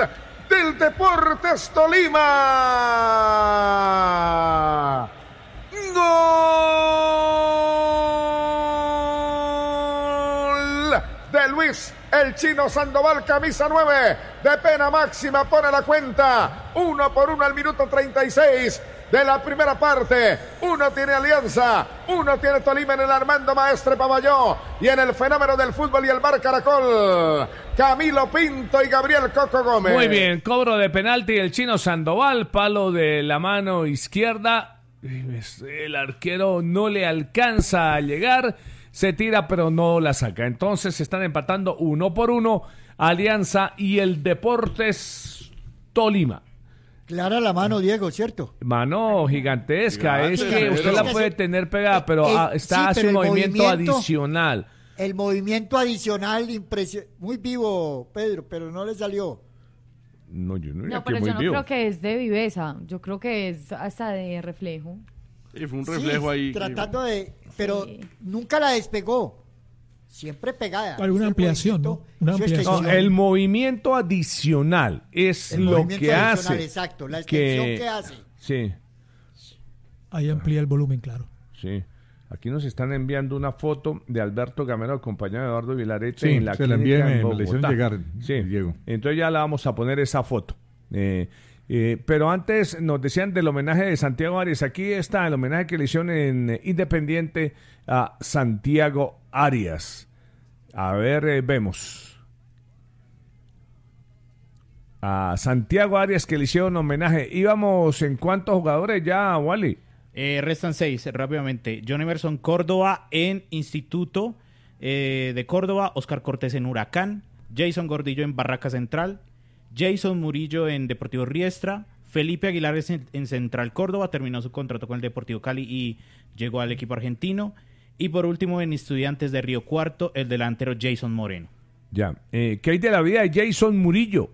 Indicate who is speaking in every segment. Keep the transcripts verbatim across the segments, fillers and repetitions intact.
Speaker 1: del Deportes Tolima. ¡Gol de Luis el Chino Sandoval, camisa nueve, de pena máxima, pone la cuenta, uno por uno al minuto treinta y seis de la primera parte. Uno tiene Alianza, uno tiene Tolima en el Armando Maestre Pavalló y en el fenómeno del fútbol y el Bar Caracol, Camilo Pinto y Gabriel Coco Gómez.
Speaker 2: Muy bien, cobro de penalti el Chino Sandoval, palo de la mano izquierda, el arquero no le alcanza a llegar, se tira pero no la saca. Entonces se están empatando uno por uno Alianza y el Deportes Tolima.
Speaker 3: Clara la mano, Diego, ¿cierto?
Speaker 2: Mano gigantesca,
Speaker 4: Gigante,
Speaker 2: es que usted la puede tener pegada, pero
Speaker 3: el,
Speaker 2: ah, está
Speaker 3: sí,
Speaker 2: hace
Speaker 3: pero
Speaker 2: un movimiento,
Speaker 3: movimiento
Speaker 2: adicional.
Speaker 3: El movimiento adicional, impresio- muy vivo, Pedro, pero no le salió.
Speaker 2: No, yo no,
Speaker 5: No, pero yo no vivo. creo que es de viveza, yo creo que es hasta de reflejo.
Speaker 4: Sí, fue un reflejo
Speaker 3: sí,
Speaker 4: ahí.
Speaker 3: Tratando de, pero sí. Nunca la despegó. Siempre pegada.
Speaker 6: Alguna ampliación, ¿no? Una ampliación.
Speaker 2: No, el movimiento adicional es
Speaker 3: el
Speaker 2: lo que hace.
Speaker 3: Exacto, la extensión que, que hace.
Speaker 2: Sí.
Speaker 6: Ahí amplía el volumen, claro.
Speaker 2: Sí. Aquí nos están enviando una foto de Alberto Gamero acompañado de Eduardo Vilarete
Speaker 7: sí,
Speaker 2: en la
Speaker 7: se la envié,
Speaker 2: me
Speaker 7: la hicieron llegar,
Speaker 2: sí.
Speaker 7: Diego.
Speaker 2: Entonces ya la vamos a poner esa foto. Eh, eh, pero antes nos decían del homenaje de Santiago Arias. Aquí está el homenaje que le hicieron en Independiente a Santiago Arias. A ver, eh, vemos. A Santiago Arias que le hicieron homenaje. ¿Íbamos en cuántos jugadores ya, Wally?
Speaker 8: Eh, restan seis, rápidamente. John Emerson Córdoba en Instituto eh, de Córdoba, Oscar Cortés en Huracán, Jason Gordillo en Barraca Central, Jason Murillo en Deportivo Riestra, Felipe Aguilar en, en Central Córdoba, terminó su contrato con el Deportivo Cali y llegó al equipo argentino. Y por último, en Estudiantes de Río Cuarto, el delantero Jason Moreno.
Speaker 2: Ya. Eh, ¿Qué hay de la vida de Jason Murillo?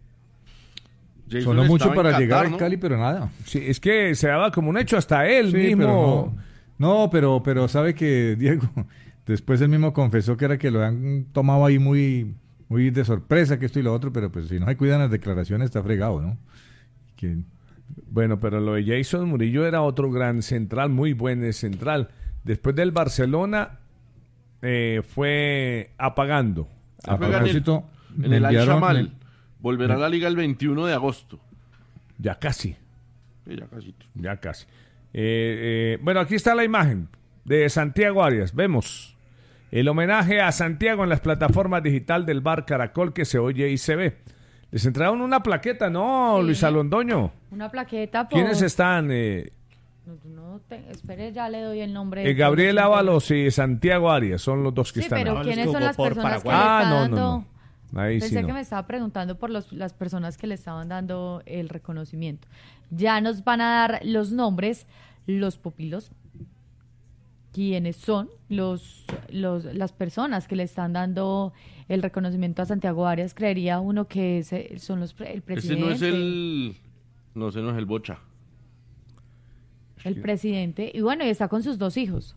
Speaker 7: Jason sonó mucho para Qatar, llegar ¿no? a Cali, pero nada.
Speaker 2: Sí, es que se daba como un hecho hasta él sí, mismo.
Speaker 7: Pero no, no pero, pero sabe que, Diego, después él mismo confesó que era que lo han tomado ahí muy, muy de sorpresa, que esto y lo otro, pero pues si no se cuidan las declaraciones está fregado, ¿no? Que...
Speaker 2: Bueno, pero lo de Jason Murillo era otro gran central, muy buen central. Después del Barcelona eh, fue apagando.
Speaker 4: A propósito, en el, en el Al-Shamal. Volverá a la liga el veintiuno de agosto.
Speaker 2: Ya casi.
Speaker 4: Sí, ya casi.
Speaker 2: Ya casi. Eh, eh, bueno, aquí está la imagen de Santiago Arias. Vemos el homenaje a Santiago en las plataformas digital del Bar Caracol que se oye y se ve. Les entregaron una plaqueta, ¿no, sí. Luis Alondoño?
Speaker 5: Una plaqueta por...
Speaker 2: ¿Quiénes están? Eh,
Speaker 5: No, no te, espere, ya le doy el nombre.
Speaker 2: Eh, Gabriel Ábalos y Santiago Arias son los dos que
Speaker 5: sí,
Speaker 2: están.
Speaker 5: Pero ¿quiénes son las personas que
Speaker 2: ah,
Speaker 5: le están
Speaker 2: no,
Speaker 5: dando?
Speaker 2: No, no. Ahí
Speaker 5: Pensé
Speaker 2: sí no.
Speaker 5: que me estaba preguntando por los, las personas que le estaban dando el reconocimiento. Ya nos van a dar los nombres, los pupilos, quiénes son los, los las personas que le están dando el reconocimiento a Santiago Arias. Creería uno que ese son los el presidente.
Speaker 4: Ese no es el, no, ese no es el Bocha.
Speaker 5: El presidente, y bueno, y está con sus dos hijos.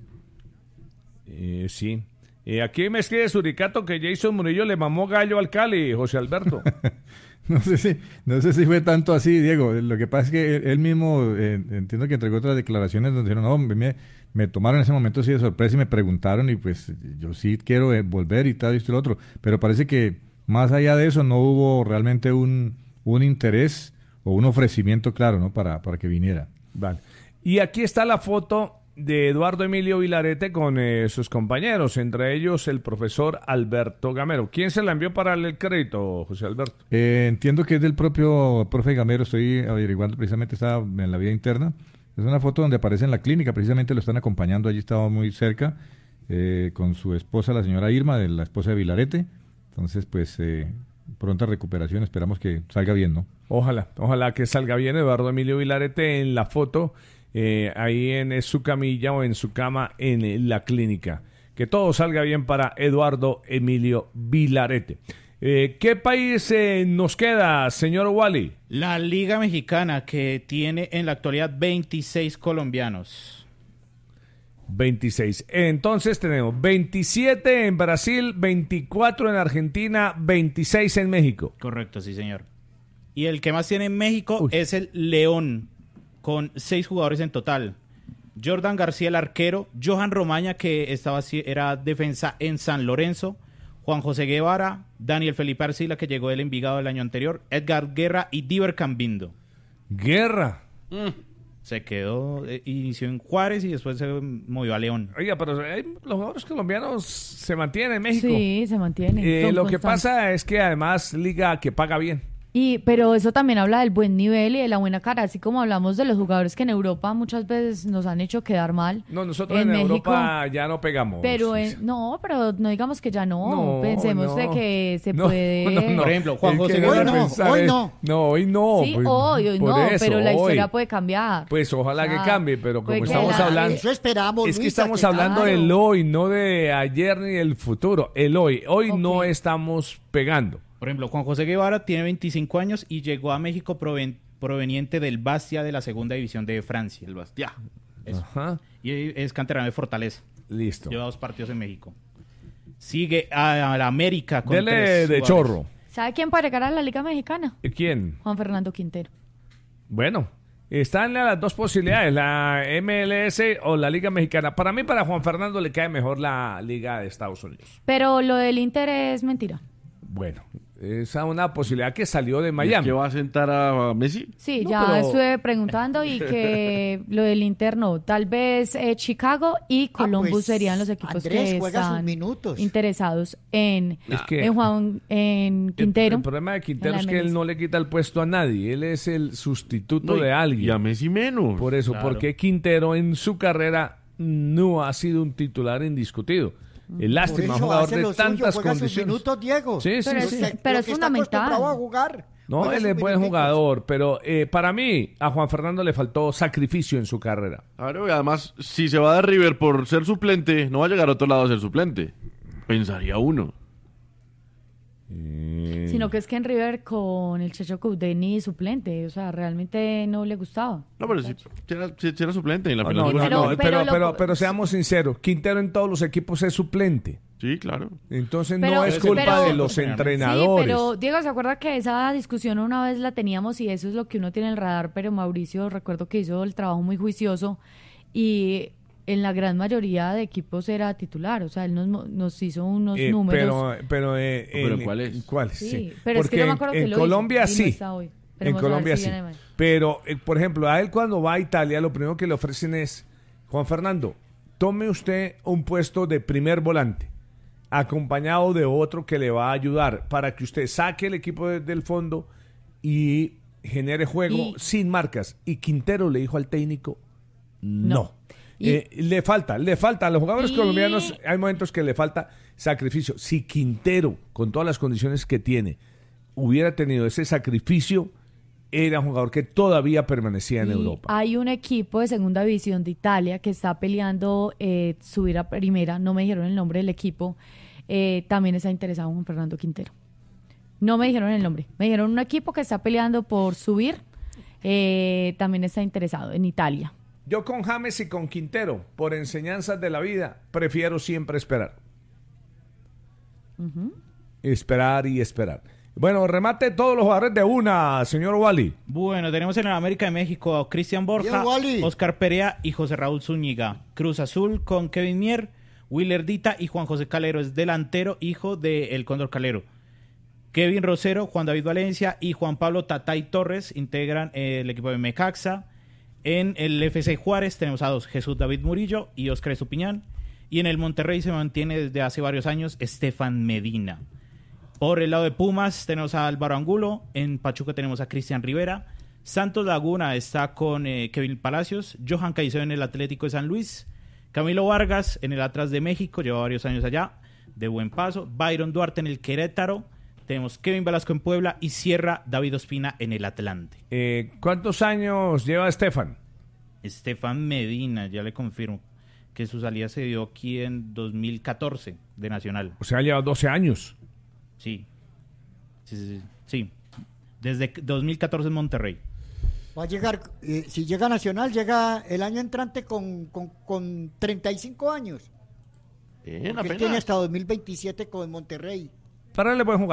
Speaker 2: Eh, sí. Eh, aquí me escribe Suricato que Jason Murillo le mamó gallo al Cali, José Alberto.
Speaker 7: no sé si no sé si fue tanto así, Diego. Lo que pasa es que él, él mismo, eh, entiendo que entregó otras declaraciones donde dijeron, no, me, me tomaron en ese momento así de sorpresa y me preguntaron y pues yo sí quiero eh, volver y tal, y esto y lo otro. Pero parece que más allá de eso no hubo realmente un, un interés o un ofrecimiento claro, ¿no? Para, para que viniera.
Speaker 2: Vale. Y aquí está la foto de Eduardo Emilio Vilarete con eh, sus compañeros, entre ellos el profesor Alberto Gamero. ¿Quién se la envió para darle el crédito, José Alberto?
Speaker 7: Eh, entiendo que es del propio profe Gamero, estoy averiguando, precisamente estaba en la vida interna. Es una foto donde aparece en la clínica, precisamente lo están acompañando, allí estaba muy cerca, eh, con su esposa, la señora Irma, de la esposa de Vilarete. Entonces, pues, eh, pronta recuperación, esperamos que salga bien, ¿no?
Speaker 2: Ojalá, ojalá que salga bien Eduardo Emilio Vilarete en la foto. Eh, ahí en su camilla o en su cama en la clínica. Que todo salga bien para Eduardo Emilio Vilarete. Eh, ¿Qué país eh, nos queda, señor Wally?
Speaker 8: La Liga Mexicana, que tiene en la actualidad veintiséis colombianos.
Speaker 2: veintiséis. Entonces tenemos veintisiete en Brasil, veinticuatro en Argentina, veintiséis en México.
Speaker 8: Correcto, sí, señor. Y el que más tiene en México
Speaker 2: Uy.
Speaker 8: es el León, con seis jugadores en total. Jordan García, el arquero. Johan Romaña, que estaba era defensa en San Lorenzo. Juan José Guevara. Daniel Felipe Arcila, que llegó del Envigado el año anterior. Edgar Guerra y Diver Cambindo.
Speaker 2: Guerra.
Speaker 8: Mm. Se quedó, eh, inició en Juárez y después se movió a León.
Speaker 2: Oiga, pero eh, los jugadores colombianos se mantienen en México.
Speaker 5: Sí, se mantienen.
Speaker 2: Eh,
Speaker 5: son
Speaker 2: lo que
Speaker 5: constantes.
Speaker 2: pasa es que además liga que paga bien.
Speaker 5: Y, pero eso también habla del buen nivel y de la buena cara, así como hablamos de los jugadores que en Europa muchas veces nos han hecho quedar mal.
Speaker 2: No, nosotros en, en Europa ya no pegamos.
Speaker 5: Pero en, no, pero no digamos que ya no.
Speaker 2: No,
Speaker 5: Pensemos
Speaker 2: no.
Speaker 5: de que se
Speaker 2: No,
Speaker 5: puede.
Speaker 2: no, no.
Speaker 8: Por ejemplo, Juan
Speaker 2: El
Speaker 8: José
Speaker 2: que
Speaker 8: Guevara.
Speaker 3: Hoy no,
Speaker 2: pensar
Speaker 3: hoy
Speaker 2: es-
Speaker 3: no.
Speaker 2: No, hoy no.
Speaker 5: Sí,
Speaker 2: pues,
Speaker 5: hoy, hoy
Speaker 2: por
Speaker 5: no,
Speaker 2: eso,
Speaker 5: pero la historia
Speaker 2: hoy.
Speaker 5: puede cambiar.
Speaker 2: Pues ojalá
Speaker 5: O sea,
Speaker 2: que cambie, pero
Speaker 5: puede
Speaker 2: como
Speaker 5: que
Speaker 2: estamos
Speaker 5: la-
Speaker 2: hablando,
Speaker 3: Eso esperamos,
Speaker 2: es que
Speaker 3: Luisa,
Speaker 2: estamos
Speaker 3: que-
Speaker 2: hablando
Speaker 5: claro.
Speaker 2: del hoy, no de ayer ni del futuro. El hoy. Hoy
Speaker 5: Ok.
Speaker 2: no estamos pegando.
Speaker 8: Por ejemplo, Juan José Guevara tiene veinticinco años y llegó a México proven- proveniente del Bastia de la segunda división de Francia.
Speaker 4: El Bastia.
Speaker 8: Eso.
Speaker 2: Ajá.
Speaker 8: Y es canterano de Fortaleza.
Speaker 2: Listo.
Speaker 8: Lleva dos partidos en México. Sigue a, a la América con
Speaker 2: Dele
Speaker 8: tres
Speaker 2: de
Speaker 8: jugadores.
Speaker 2: chorro.
Speaker 5: ¿Sabe quién puede llegar a la Liga Mexicana?
Speaker 2: ¿Quién?
Speaker 5: Juan Fernando Quintero.
Speaker 2: Bueno, están las dos posibilidades, la M L S o la Liga Mexicana. Para mí, para Juan Fernando le cae mejor la Liga de Estados Unidos.
Speaker 5: Pero lo del Inter es mentira.
Speaker 2: Bueno, esa es una posibilidad que salió de
Speaker 4: ¿Y es
Speaker 2: Miami.
Speaker 4: que va a sentar a Messi?
Speaker 5: Sí,
Speaker 2: No,
Speaker 5: ya
Speaker 2: pero-
Speaker 5: estuve preguntando y que lo del Inter no. Tal vez eh, Chicago y Columbus
Speaker 3: pues,
Speaker 5: serían los equipos
Speaker 3: Andrés
Speaker 5: que
Speaker 3: juega sus
Speaker 5: están
Speaker 3: minutos.
Speaker 5: interesados en,
Speaker 2: Es que-
Speaker 5: en Juan en
Speaker 2: El-
Speaker 5: Quintero.
Speaker 2: El, problema de Quintero
Speaker 5: en la
Speaker 2: es que
Speaker 5: M L S.
Speaker 2: él no le quita el puesto a nadie. Él es el sustituto
Speaker 4: No, y-
Speaker 2: de alguien.
Speaker 4: Y a Messi menos.
Speaker 2: Por eso,
Speaker 8: Claro.
Speaker 2: porque Quintero en su carrera no ha sido un titular indiscutido. Es
Speaker 3: Por
Speaker 2: lástima,
Speaker 3: eso
Speaker 2: jugador
Speaker 3: hace
Speaker 2: de
Speaker 3: lo suyo,
Speaker 2: tantas
Speaker 3: juega sus
Speaker 2: condiciones.
Speaker 3: minutos, Diego.
Speaker 2: Sí, sí,
Speaker 5: Pero
Speaker 2: sí.
Speaker 5: es-
Speaker 3: Lo que-
Speaker 5: pero
Speaker 3: lo
Speaker 5: es
Speaker 3: que está
Speaker 5: fundamental.
Speaker 3: acostumbrado a jugar.
Speaker 2: No,
Speaker 3: Juega
Speaker 2: él
Speaker 3: sus
Speaker 2: es buen
Speaker 3: minuticos.
Speaker 2: jugador, pero eh, para mí a Juan Fernando le faltó sacrificio en su carrera.
Speaker 4: Claro, y además, si se va de River por ser suplente, no va a llegar a otro lado a ser suplente. Pensaría uno.
Speaker 5: Sino que es que en River con el Checho Coudeni suplente, o sea, realmente no le gustaba.
Speaker 4: No, pero si, si era, si- si era suplente y en la
Speaker 2: No,
Speaker 4: final
Speaker 2: no,
Speaker 4: jugó
Speaker 2: no,
Speaker 5: Pero-
Speaker 2: no,
Speaker 4: suplente.
Speaker 2: pero,
Speaker 5: pero
Speaker 2: pero,
Speaker 5: lo-
Speaker 2: pero seamos sinceros, Quintero en todos los equipos es suplente.
Speaker 4: Sí, claro.
Speaker 2: Entonces
Speaker 5: Pero-
Speaker 2: no es culpa
Speaker 5: pero-
Speaker 2: de los
Speaker 8: Sí,
Speaker 2: entrenadores.
Speaker 5: Sí, pero Diego, ¿se acuerda que esa discusión una vez la teníamos y eso es lo que uno tiene en el radar? Pero Mauricio, recuerdo que hizo el trabajo muy juicioso y en la gran mayoría de equipos era titular, o sea, él nos, mo- nos hizo unos
Speaker 2: Eh,
Speaker 5: números.
Speaker 2: pero, pero, eh,
Speaker 4: ¿Pero
Speaker 2: en-
Speaker 4: cuáles?
Speaker 2: ¿Cuáles?
Speaker 5: Sí,
Speaker 2: Sí.
Speaker 5: pero es que
Speaker 2: Porque
Speaker 5: yo me
Speaker 2: en-
Speaker 5: acuerdo
Speaker 2: en,
Speaker 5: que lo
Speaker 2: Colombia
Speaker 5: hizo y no
Speaker 2: sí.
Speaker 5: está hoy.
Speaker 2: En
Speaker 5: Esperemos a ver
Speaker 2: Colombia
Speaker 5: si
Speaker 2: sí.
Speaker 5: viene mal.
Speaker 2: Pero, eh, por ejemplo, a él cuando va a Italia, lo primero que le ofrecen es, Juan Fernando, tome usted un puesto de primer volante, acompañado de otro que le va a ayudar para que usted saque el equipo de- del fondo y genere juego
Speaker 5: Y-
Speaker 2: sin marcas. Y Quintero le dijo al técnico, no.
Speaker 5: No. Y-
Speaker 2: Eh, le falta, le falta. A los jugadores
Speaker 5: Y-
Speaker 2: colombianos hay momentos que le falta sacrificio. Si Quintero, con todas las condiciones que tiene, hubiera tenido ese sacrificio, era un jugador que todavía permanecía en
Speaker 5: Y
Speaker 2: Europa.
Speaker 5: Hay un equipo de segunda división de Italia que está peleando eh, subir a primera, no me dijeron el nombre del equipo, eh, también está interesado en Juan Fernando Quintero. No me dijeron el nombre, me dijeron un equipo que está peleando por subir, eh, también está interesado en Italia.
Speaker 2: Yo con James y con Quintero, por enseñanzas de la vida, prefiero siempre esperar. Esperar y esperar. Bueno, remate todos los jugadores de una, señor Wally.
Speaker 8: Bueno, tenemos en el América de México a Cristian Borja,
Speaker 3: Bien, Wally.
Speaker 8: Oscar Perea y José Raúl Zúñiga. Cruz Azul con Kevin Mier, Willer Dita y Juan José Calero. Es delantero, hijo de El Cóndor Calero. Kevin Rosero, Juan David Valencia y Juan Pablo Tatay Torres integran el equipo de Necaxa. En el F C Juárez tenemos a dos, Jesús David Murillo y Óscar Estupiñán. Y en el Monterrey se mantiene desde hace varios años Estefan Medina. Por el lado de Pumas tenemos a Álvaro Angulo, en Pachuca tenemos a Cristian Rivera, Santos Laguna está con eh, Kevin Palacios, Johan Caicedo en el Atlético de San Luis, Camilo Vargas en el Atlas de México, lleva varios años allá, de buen paso, Byron Duarte en el Querétaro, tenemos Kevin Velasco en Puebla y cierra David Ospina en el Atlante.
Speaker 2: Eh, ¿Cuántos años lleva Estefan?
Speaker 8: Estefan Medina, ya le confirmo que su salida se dio aquí en dos mil catorce de Nacional.
Speaker 2: O sea, lleva doce años.
Speaker 8: Sí. Sí, sí, sí. Sí. Desde dos mil catorce en Monterrey.
Speaker 3: Va a llegar, eh, si llega Nacional, llega el año entrante con, con, con treinta y cinco años.
Speaker 4: Bien,
Speaker 3: Porque él tiene
Speaker 4: apenas.
Speaker 3: hasta dos mil veintisiete con Monterrey.
Speaker 2: Para él es buen jugador.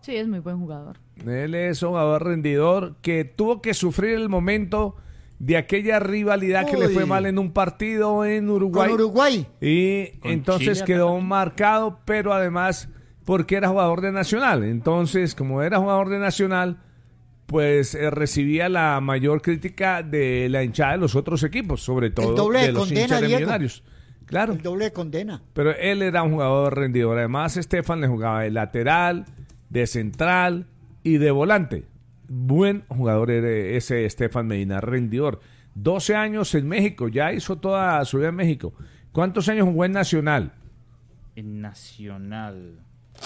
Speaker 5: Sí, es muy buen jugador.
Speaker 2: Él es un jugador rendidor que tuvo que sufrir el momento de aquella rivalidad que
Speaker 3: Uy.
Speaker 2: le fue mal en un partido en Uruguay.
Speaker 3: Con Uruguay.
Speaker 2: Y
Speaker 8: Con
Speaker 2: entonces
Speaker 8: Chile
Speaker 2: quedó
Speaker 8: también.
Speaker 2: marcado, pero además porque era jugador de Nacional. Entonces, como era jugador de Nacional, pues eh, recibía la mayor crítica de la hinchada de los otros equipos, sobre todo
Speaker 3: doble de
Speaker 2: de los
Speaker 3: condena,
Speaker 2: hinchas de
Speaker 3: Diego.
Speaker 2: Millonarios. Claro.
Speaker 3: El doble de condena.
Speaker 2: Pero él era un jugador rendidor. Además, Estefan le jugaba de lateral, de central y de volante. Buen jugador era ese Estefan Medina, rendidor. doce años en México, ya hizo toda su vida en México. ¿Cuántos años jugó en Nacional?
Speaker 8: En Nacional.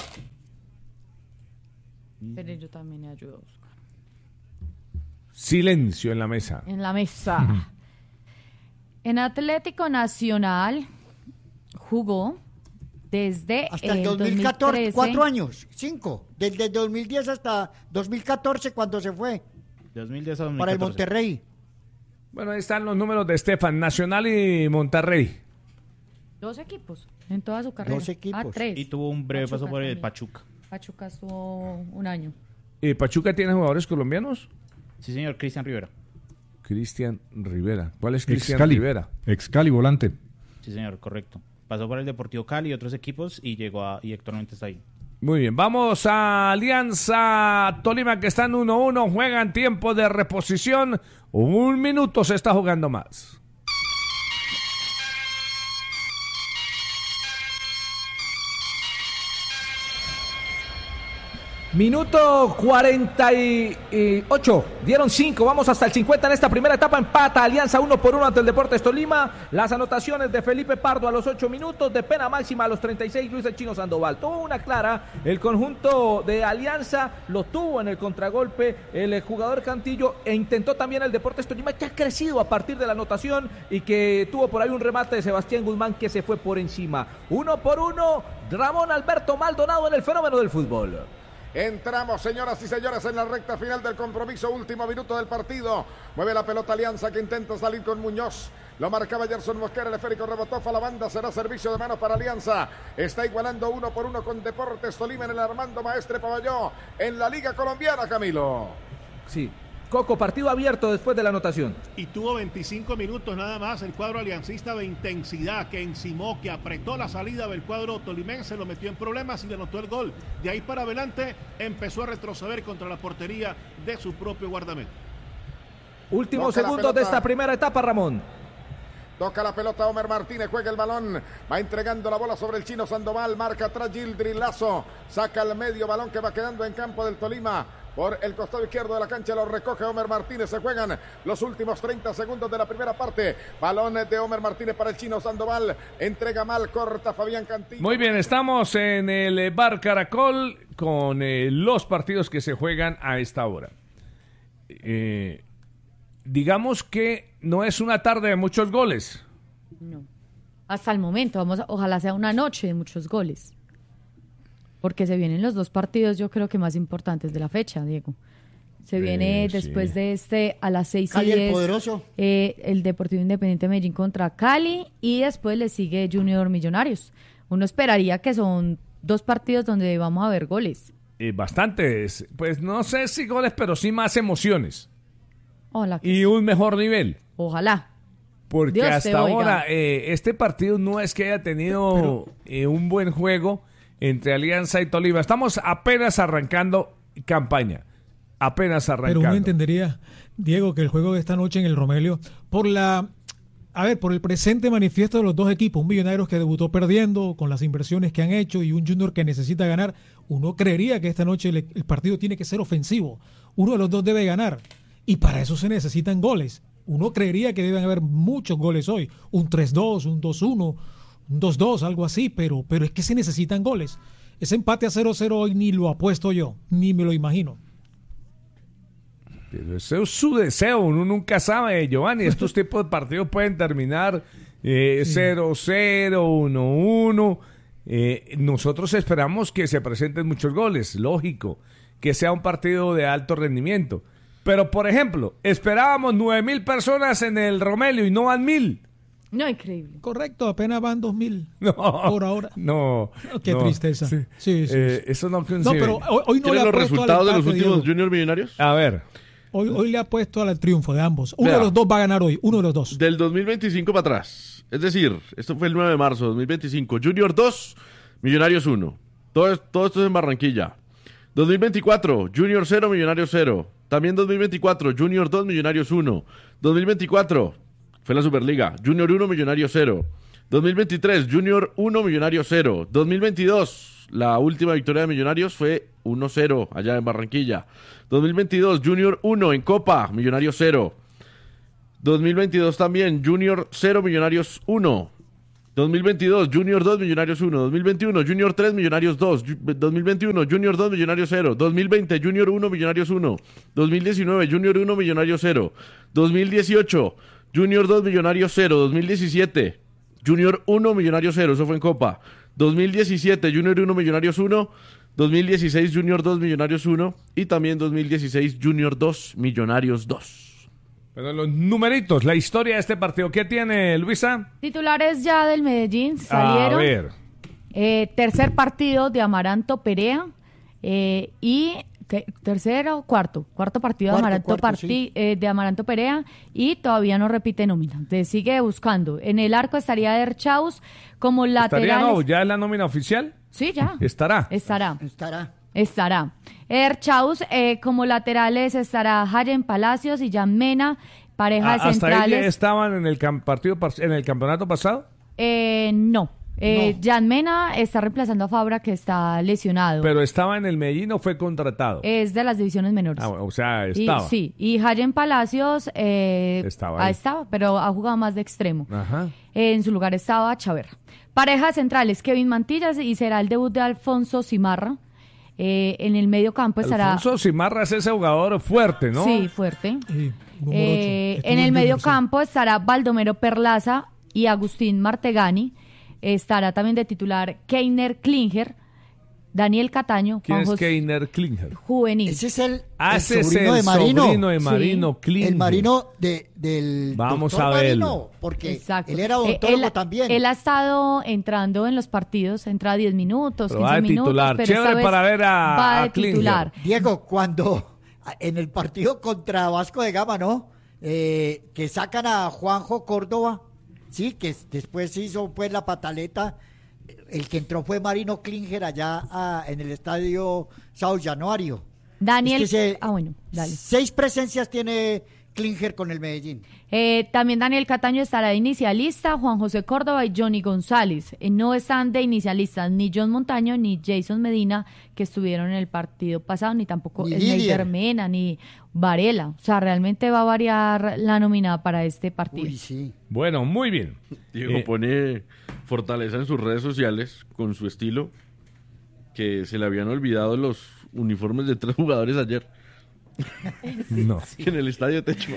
Speaker 5: Pero yo también le ayudo a buscar.
Speaker 2: Silencio en la mesa.
Speaker 5: En la mesa. En Atlético Nacional jugó desde
Speaker 3: Hasta el
Speaker 5: el
Speaker 3: dos mil catorce,
Speaker 5: dos mil trece.
Speaker 3: cuatro años, cinco. Desde dos mil diez hasta dos mil catorce cuando se fue
Speaker 8: dos mil diez a dos mil
Speaker 3: para el
Speaker 8: catorce.
Speaker 3: Monterrey.
Speaker 2: Bueno, ahí están los números de Estefan, Nacional y Monterrey.
Speaker 5: Dos equipos en toda su carrera.
Speaker 3: Dos equipos.
Speaker 5: Ah, tres.
Speaker 8: Y tuvo un breve
Speaker 5: Pachuca
Speaker 8: paso por el
Speaker 5: también.
Speaker 8: Pachuca.
Speaker 5: Pachuca estuvo un año.
Speaker 2: ¿Y Pachuca tiene jugadores colombianos?
Speaker 8: Sí, señor, Cristian Rivera.
Speaker 2: Cristian Rivera. ¿Cuál es Cristian
Speaker 7: Excali.
Speaker 2: Rivera?
Speaker 7: Excali, volante.
Speaker 8: Sí, señor, correcto. Pasó por el Deportivo Cali y otros equipos y llegó a, y actualmente está ahí.
Speaker 2: Muy bien, vamos a Alianza Tolima que están uno uno, juegan tiempo de reposición, un minuto se está jugando más.
Speaker 9: Minuto cuarenta y ocho, dieron cinco, vamos hasta el cincuenta en esta primera etapa, empata Alianza uno por uno ante el Deportes Tolima, las anotaciones de Felipe Pardo a los ocho minutos, de pena máxima a los treinta y seis, Luis el Chino Sandoval, tuvo una clara, el conjunto de Alianza lo tuvo en el contragolpe, el jugador Cantillo, e intentó también el Deportes Tolima, que ha crecido a partir de la anotación y que tuvo por ahí un remate de Sebastián Guzmán que se fue por encima, uno por uno, Ramón Alberto Maldonado en el fenómeno del fútbol.
Speaker 1: Entramos, señoras y señores, en la recta final del compromiso, último minuto del partido. Mueve la pelota Alianza que intenta salir con Muñoz. Lo marcaba Gerson Mosquera, el esférico rebotó, fue a la banda, será servicio de mano para Alianza. Está igualando uno por uno con Deportes Tolima en el Armando Maestre Paballó en la Liga Colombiana, Camilo.
Speaker 9: Sí, Coco, partido abierto después de la anotación.
Speaker 10: Y tuvo veinticinco minutos nada más el cuadro aliancista de intensidad, que encimó, que apretó la salida del cuadro tolimense, lo metió en problemas y le anotó el gol. De ahí para adelante empezó a retroceder contra la portería de su propio guardameta.
Speaker 9: Últimos
Speaker 1: Toca la
Speaker 9: segundos de
Speaker 1: pelota.
Speaker 9: esta primera etapa, Ramón.
Speaker 1: Toca la pelota Homer Martínez, juega el balón, va entregando la bola sobre el Chino Sandoval, marca atrás Gildri Lazo, saca al medio, balón que va quedando en campo del Tolima. Por el costado izquierdo de la cancha lo recoge Homer Martínez. Se juegan los últimos treinta segundos de la primera parte. Balón de Homer Martínez para el Chino Sandoval. Entrega mal, corta Fabián Cantillo.
Speaker 2: Muy bien, estamos en el Bar Caracol con eh, los partidos que se juegan a esta hora. Eh, digamos que no es una tarde de muchos goles.
Speaker 5: No. Hasta el momento, vamos a- ojalá sea una noche de muchos goles. Porque se vienen los dos partidos, yo creo que más importantes de la fecha, Diego. Se viene
Speaker 2: Eh, sí.
Speaker 5: después de este a las seis y
Speaker 3: Cali el
Speaker 5: diez,
Speaker 3: Poderoso.
Speaker 5: eh, el Deportivo Independiente Medellín contra Cali y después le sigue Junior Millonarios. Uno esperaría que son dos partidos donde vamos a ver goles.
Speaker 2: Eh, bastantes, pues no sé si goles, pero sí más emociones
Speaker 5: Ojalá. que-
Speaker 2: y un mejor nivel.
Speaker 5: Ojalá.
Speaker 2: Porque
Speaker 5: Dios te
Speaker 2: hasta
Speaker 5: oiga.
Speaker 2: ahora eh, este partido no es que haya tenido eh, un buen juego entre Alianza y Tolima. Estamos apenas arrancando campaña. Apenas
Speaker 6: Pero uno
Speaker 2: arrancando.
Speaker 6: entendería, Diego, que el juego de esta noche en el Romelio, por la, a ver, por el presente manifiesto de los dos equipos, un Millonarios que debutó perdiendo con las inversiones que han hecho y un Junior que necesita ganar, uno creería que esta noche el, el partido tiene que ser ofensivo. Uno de los dos debe ganar y para eso se necesitan goles. Uno creería que deben haber muchos goles hoy, un tres dos, un dos uno, un dos dos, algo así, pero, pero es que se necesitan goles. Ese empate a cero cero hoy ni lo apuesto yo, ni me lo imagino.
Speaker 2: Pero ese es su deseo, uno nunca sabe, Giovanni. Estos tipos de partidos pueden terminar eh, cero cero, uno uno. Eh, nosotros esperamos que se presenten muchos goles, lógico, que sea un partido de alto rendimiento. Pero, por ejemplo, esperábamos nueve mil personas en el Romelio y no van mil.
Speaker 5: No, increíble.
Speaker 6: Correcto, apenas van dos mil
Speaker 2: No,
Speaker 6: por ahora.
Speaker 2: No.
Speaker 6: Oh, qué
Speaker 2: no,
Speaker 6: tristeza.
Speaker 2: Sí,
Speaker 6: sí, sí,
Speaker 2: eh,
Speaker 6: sí.
Speaker 2: Eso no
Speaker 6: No,
Speaker 2: coincide.
Speaker 6: pero hoy, hoy no le
Speaker 4: ¿Quieren los
Speaker 6: apuesto al
Speaker 4: resultados de los
Speaker 6: empate,
Speaker 4: últimos
Speaker 6: Diego.
Speaker 4: Junior Millonarios?
Speaker 2: A ver.
Speaker 6: Hoy, hoy le apuesto al triunfo de ambos. Uno
Speaker 4: Vea.
Speaker 6: de los dos va a ganar hoy, uno de los dos.
Speaker 4: Del dos mil veinticinco para atrás. Es decir, esto fue el nueve de marzo de dos mil veinticinco. Junior dos, Millonarios uno. Todo, es- todo esto es en Barranquilla. dos mil veinticuatro, Junior cero, Millonarios cero. También dos mil veinticuatro, Junior dos, Millonarios uno. dos mil veinticuatro, fue la Superliga. Junior uno, Millonarios cero. dos mil veintitrés, Junior uno, Millonarios cero. dos mil veintidós, la última victoria de Millonarios fue uno cero allá en Barranquilla. dos mil veintidós, Junior uno en Copa, Millonarios cero. dos mil veintidós también, Junior cero, Millonarios uno. dos mil veintidós, Junior dos, Millonarios uno. dos mil veintiuno, Junior tres, Millonarios dos. Ju- dos mil veintiuno, Junior dos, Millonarios cero. dos mil veinte, Junior uno, Millonarios uno. dos mil diecinueve, Junior uno, Millonarios cero. dos mil dieciocho, Junior dos, Millonarios cero. dos mil diecisiete, Junior uno, Millonarios cero. Eso fue en Copa. dos mil diecisiete, Junior uno, Millonarios uno. dos mil dieciséis, Junior dos, Millonarios uno. Y también dos mil dieciséis, Junior dos, Millonarios dos.
Speaker 2: Pero los numeritos, la historia de este partido. ¿Qué tiene, Luisa?
Speaker 5: Titulares ya del Medellín salieron.
Speaker 2: A ver.
Speaker 5: Eh, tercer partido de Amaranto Perea eh, y te- tercero, cuarto, cuarto partido
Speaker 3: Cuarto,
Speaker 5: de, Amaranto
Speaker 3: cuarto,
Speaker 5: Parti-
Speaker 3: sí.
Speaker 5: eh, de Amaranto Perea y todavía no repite nómina. Entonces sigue buscando. En el arco estaría Erchaus como
Speaker 2: ¿Estaría
Speaker 5: lateral.
Speaker 2: no? ¿Ya es la nómina oficial?
Speaker 5: Sí, ya.
Speaker 2: ¿Estará?
Speaker 5: Estará.
Speaker 3: Estará.
Speaker 5: Estará. Erchaus eh, como laterales estará Hayen Palacios y Jan Mena, pareja
Speaker 2: Ah,
Speaker 5: de
Speaker 2: ¿Hasta ahí
Speaker 5: centrales.
Speaker 2: estaban en el cam- partido pas- en el campeonato pasado?
Speaker 5: Eh, no. Eh,
Speaker 3: No.
Speaker 5: Jan Mena está reemplazando a Fabra, que está lesionado.
Speaker 2: ¿Pero estaba en el Medellín o fue contratado?
Speaker 5: Es de las divisiones menores.
Speaker 2: Ah, o sea,
Speaker 5: Y-
Speaker 2: estaba.
Speaker 5: sí, y Hayen Palacios eh,
Speaker 2: Estaba
Speaker 5: ah,
Speaker 2: ahí.
Speaker 5: estaba, pero ha jugado más de extremo.
Speaker 2: Ajá.
Speaker 5: Eh, en su lugar estaba Chaverra. Pareja centrales, Kevin Mantillas, y será el debut de Alfonso Cimarra. Eh, en el medio campo estará...
Speaker 2: Alfonso Cimarra es ese jugador fuerte, ¿no?
Speaker 5: Sí, fuerte.
Speaker 6: Sí, número
Speaker 5: Eh,
Speaker 6: ocho. Estuvo
Speaker 5: en el
Speaker 6: Junior,
Speaker 5: medio
Speaker 6: sí.
Speaker 5: campo estará Baldomero Perlaza y Agustín Martegani. Estará también de titular Keiner Klinger, Daniel Cataño,
Speaker 2: ¿Quién
Speaker 5: Juan
Speaker 2: es
Speaker 5: José
Speaker 2: Keiner Klinger?
Speaker 5: Juvenil.
Speaker 3: Ese es el,
Speaker 2: Ah,
Speaker 3: el
Speaker 2: ese es
Speaker 3: sobrino
Speaker 2: el
Speaker 3: de Marino.
Speaker 2: sobrino de Marino
Speaker 5: Sí.
Speaker 2: Klinger.
Speaker 3: El Marino de, del
Speaker 2: Vamos
Speaker 3: doctor
Speaker 2: a verlo.
Speaker 3: Marino, porque
Speaker 5: Exacto.
Speaker 3: él era
Speaker 5: Eh,
Speaker 3: odontólogo
Speaker 5: él,
Speaker 3: también.
Speaker 5: Él ha estado entrando en los partidos, entra diez minutos,
Speaker 2: Pero va
Speaker 5: quince
Speaker 2: de
Speaker 5: minutos.
Speaker 2: titular.
Speaker 5: Pero
Speaker 2: Chévere
Speaker 5: esta vez
Speaker 2: para ver a-
Speaker 5: va
Speaker 2: a
Speaker 5: de
Speaker 2: Klinger.
Speaker 5: titular.
Speaker 3: Diego, cuando en el partido contra Vasco de Gama, ¿no? Eh, que sacan a Juanjo Córdoba, sí, que s- después hizo pues la pataleta. El que entró fue Marino Klinger allá ah, en el estadio Sao Januario.
Speaker 5: Daniel.
Speaker 3: Es que se-
Speaker 5: ah, bueno, dale.
Speaker 3: Seis presencias tiene Klinger con el Medellín.
Speaker 5: Eh, también Daniel Cataño estará de inicialista, Juan José Córdoba y Johnny González. Eh, no están de inicialistas ni John Montaño ni Jason Medina, que estuvieron en el partido pasado, ni tampoco
Speaker 3: Ni
Speaker 5: Sneider
Speaker 3: Didier.
Speaker 5: Mena, ni Varela. O sea, realmente va a variar la nominada para este partido.
Speaker 3: Uy, sí.
Speaker 2: Bueno, muy bien.
Speaker 4: Diego
Speaker 2: Eh,
Speaker 4: pone fortaleza en sus redes sociales con su estilo, que se le habían olvidado los uniformes de tres jugadores ayer
Speaker 2: No.
Speaker 4: en el estadio Techo.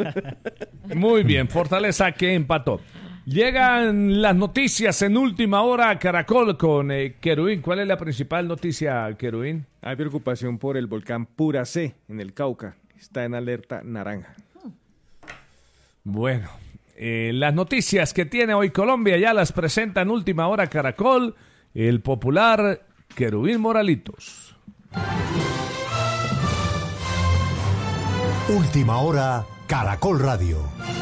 Speaker 2: Muy bien, Fortaleza que empató. Llegan las noticias en última hora a Caracol con eh, Querubín. ¿Cuál es la principal noticia, Querubín?
Speaker 11: Hay preocupación por el volcán Pura C en el Cauca. Está en alerta naranja.
Speaker 2: Bueno, eh, las noticias que tiene hoy Colombia ya las presenta en última hora Caracol, el popular Querubín Moralitos.
Speaker 12: Última hora, Caracol Radio.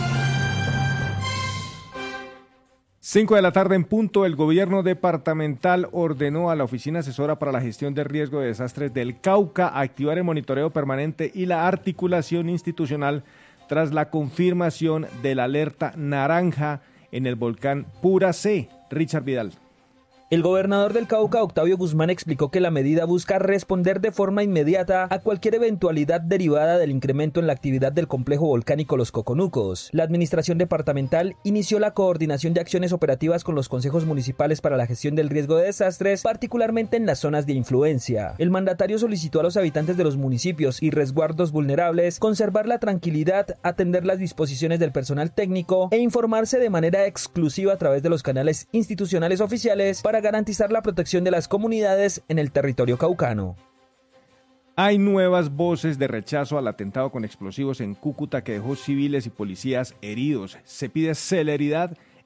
Speaker 11: Cinco de la tarde en punto, el gobierno departamental ordenó a la Oficina Asesora para la Gestión de Riesgo de Desastres del Cauca activar el monitoreo permanente y la articulación institucional tras la confirmación de la alerta naranja en el volcán Pura C. Richard Vidal.
Speaker 13: El gobernador del Cauca, Octavio Guzmán, explicó que la medida busca responder de forma inmediata a cualquier eventualidad derivada del incremento en la actividad del complejo volcánico Los Coconucos. La administración departamental inició la coordinación de acciones operativas con los consejos municipales para la gestión del riesgo de desastres, particularmente en las zonas de influencia. El mandatario solicitó a los habitantes de los municipios y resguardos vulnerables conservar la tranquilidad, atender las disposiciones del personal técnico e informarse de manera exclusiva a través de los canales institucionales oficiales para garantizar la protección de las comunidades en el territorio caucano.
Speaker 11: Hay nuevas voces de rechazo al atentado con explosivos en Cúcuta que dejó civiles y policías heridos. Se pide celeridad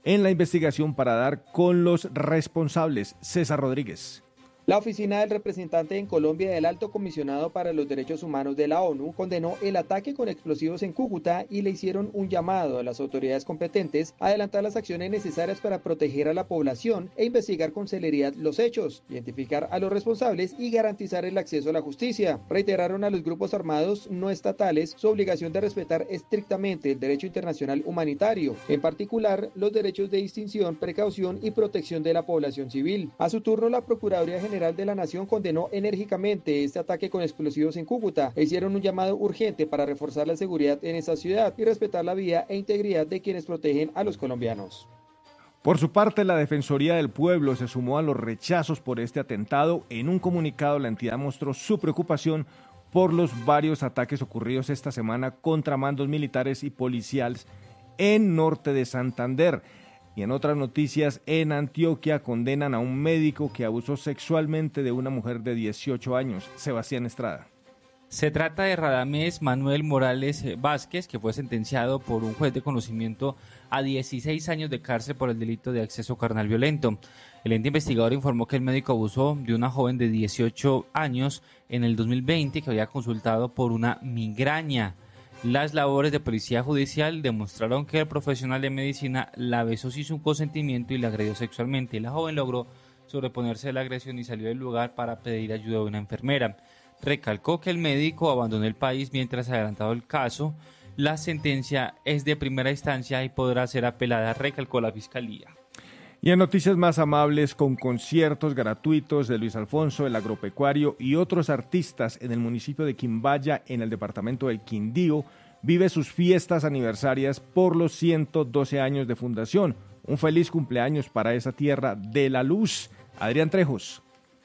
Speaker 11: en la investigación para dar con los responsables. César Rodríguez.
Speaker 14: La oficina del representante en Colombia del Alto Comisionado para los Derechos Humanos de la ONU condenó el ataque con explosivos en Cúcuta y le hicieron un llamado a las autoridades competentes a adelantar las acciones necesarias para proteger a la población e investigar con celeridad los hechos, identificar a los responsables y garantizar el acceso a la justicia. Reiteraron a los grupos armados no estatales su obligación de respetar estrictamente el derecho internacional humanitario, en particular los derechos de distinción, precaución y protección de la población civil. A su turno, la Procuraduría General General de la Nación condenó enérgicamente este ataque con explosivos en Cúcuta e hicieron un llamado urgente para reforzar la seguridad en esa ciudad y respetar la vida e integridad de quienes protegen a los colombianos.
Speaker 11: Por su parte, la Defensoría del Pueblo se sumó a los rechazos por este atentado. En un comunicado, la entidad mostró su preocupación por los varios ataques ocurridos esta semana contra mandos militares y policiales en norte de Santander. Y en otras noticias, en Antioquia condenan a un médico que abusó sexualmente de una mujer de dieciocho años. Sebastián Estrada.
Speaker 15: Se trata de Radamés Manuel Morales Vázquez, que fue sentenciado por un juez de conocimiento a dieciséis años de cárcel por el delito de acceso carnal violento. El ente investigador informó que el médico abusó de una joven de dieciocho años en el dos mil veinte que había consultado por una migraña. Las labores de policía judicial demostraron que el profesional de medicina la besó sin su consentimiento y la agredió sexualmente. La joven logró sobreponerse a la agresión y salió del lugar para pedir ayuda de una enfermera. Recalcó que el médico abandonó el país mientras se adelantaba el caso. La sentencia es de primera instancia y podrá ser apelada, recalcó la fiscalía.
Speaker 11: Y en noticias más amables, con conciertos gratuitos de Luis Alfonso, el agropecuario y otros artistas en el municipio de Quimbaya, en el departamento del Quindío, vive sus fiestas aniversarias por los ciento doce años de fundación. Un feliz cumpleaños para esa tierra de la luz. Adrián Trejos.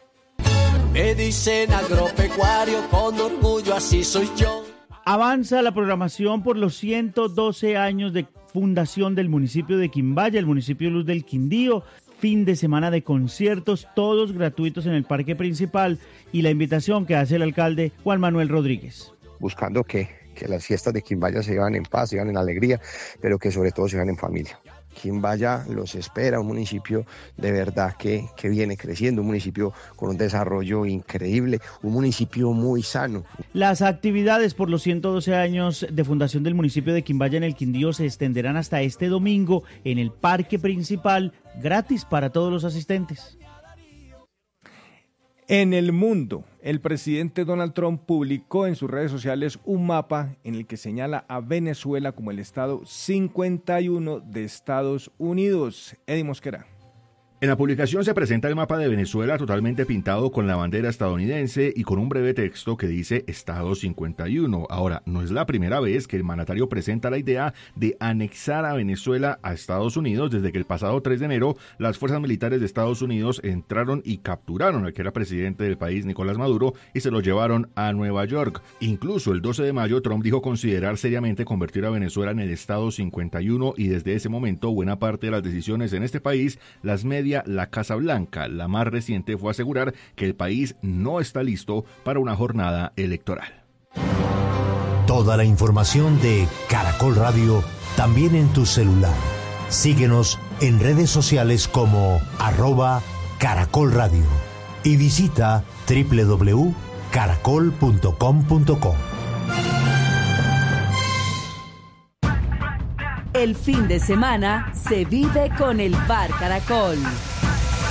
Speaker 16: Me dicen agropecuario, con orgullo así soy yo.
Speaker 17: Avanza la programación por los ciento doce años de fundación del municipio de Quimbaya, el municipio Luz del Quindío. Fin de semana de conciertos, todos gratuitos en el parque principal, y la invitación que hace el alcalde Juan Manuel Rodríguez.
Speaker 18: Buscando que, que las fiestas de Quimbaya se llevan en paz, se llevan en alegría, pero que sobre todo se llevan en familia. Quimbaya los espera, un municipio de verdad que, que viene creciendo, un municipio con un desarrollo increíble, un municipio muy sano.
Speaker 17: Las actividades por los ciento doce años de fundación del municipio de Quimbaya en el Quindío se extenderán hasta este domingo en el parque principal, gratis para todos los asistentes.
Speaker 11: En el mundo, el presidente Donald Trump publicó en sus redes sociales un mapa en el que señala a Venezuela como el estado cincuenta y uno de Estados Unidos. Eddie Mosquera.
Speaker 19: En la publicación se presenta el mapa de Venezuela totalmente pintado con la bandera estadounidense y con un breve texto que dice Estado cincuenta y uno. Ahora, no es la primera vez que el mandatario presenta la idea de anexar a Venezuela a Estados Unidos desde que el pasado tres de enero las fuerzas militares de Estados Unidos entraron y capturaron al que era presidente del país, Nicolás Maduro, y se lo llevaron a Nueva York. Incluso el doce de mayo Trump dijo considerar seriamente convertir a Venezuela en el Estado cincuenta y uno y desde ese momento buena parte de las decisiones en este país las media la Casa Blanca. La más reciente fue asegurar que el país no está listo para una jornada electoral.
Speaker 12: Toda la información de Caracol Radio también en tu celular. Síguenos en redes sociales como arroba Caracol Radio y visita doble u doble u doble u punto caracol punto com punto co.
Speaker 20: El fin de semana se vive con el Bar Caracol.